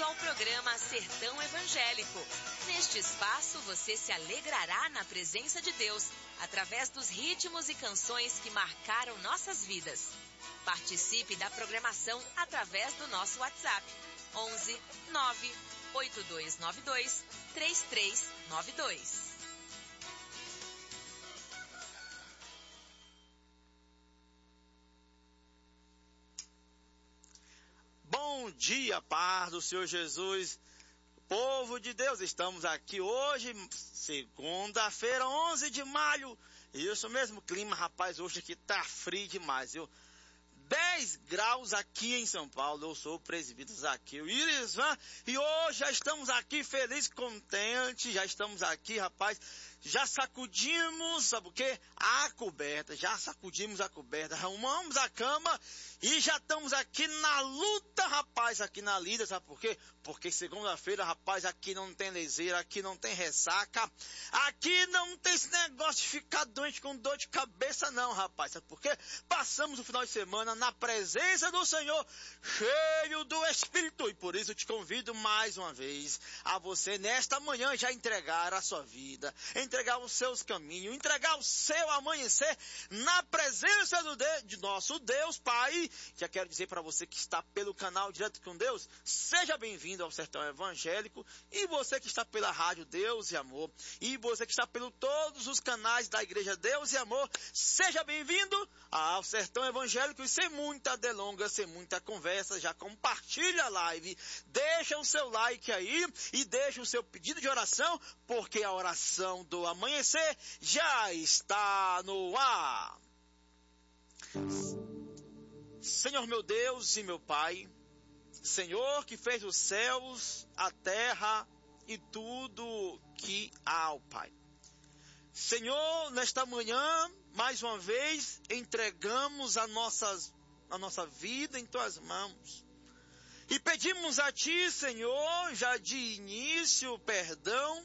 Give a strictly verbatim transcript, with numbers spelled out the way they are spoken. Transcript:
ao programa Sertão Evangélico. Neste espaço você se alegrará na presença de Deus, através dos ritmos e canções que marcaram nossas vidas. Participe da programação através do nosso WhatsApp, onze nove oito dois nove dois três três nove dois. Bom dia, paz do Senhor Jesus, povo de Deus, estamos aqui hoje, segunda-feira, onze de maio, isso mesmo, clima, rapaz, hoje aqui tá frio demais, viu? dez graus aqui em São Paulo. Eu sou o presbítero Zaqueu Irisvan e hoje já estamos aqui felizes, contentes, já estamos aqui, rapaz, já sacudimos, sabe o quê? A coberta, já sacudimos a coberta, arrumamos a cama e já estamos aqui na luta, rapaz, aqui na lida, sabe por quê? Porque segunda-feira, rapaz, aqui não tem leseira, aqui não tem ressaca, aqui não tem esse negócio de ficar doente com dor de cabeça não, rapaz, sabe por quê? Passamos o final de semana na presença do Senhor, cheio do Espírito, e por isso eu te convido mais uma vez a você nesta manhã já entregar a sua vida, entregar os seus caminhos, entregar o seu amanhecer na presença do de, de nosso Deus Pai. Já quero dizer para você que está pelo canal Direto com Deus, seja bem-vindo ao Sertão Evangélico, e você que está pela rádio Deus e Amor, e você que está pelos todos os canais da Igreja Deus e Amor, seja bem-vindo ao Sertão Evangélico. E sem muita delonga, sem muita conversa, já compartilha a live, deixa o seu like aí e deixa o seu pedido de oração, porque a oração do amanhecer já está no ar. Senhor meu Deus e meu Pai, Senhor que fez os céus, a terra e tudo que há, Pai. Senhor, nesta manhã, mais uma vez, entregamos a, nossas, a nossa vida em Tuas mãos. E pedimos a Ti, Senhor, já de início, perdão,